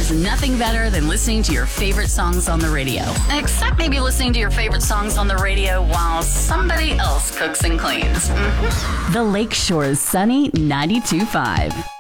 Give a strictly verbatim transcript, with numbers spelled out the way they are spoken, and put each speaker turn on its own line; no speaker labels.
There's nothing better than listening to your favorite songs on the radio. Except maybe listening to your favorite songs on the radio while somebody else cooks and cleans. Mm-hmm. The Lakeshore's Sunny ninety-two point five.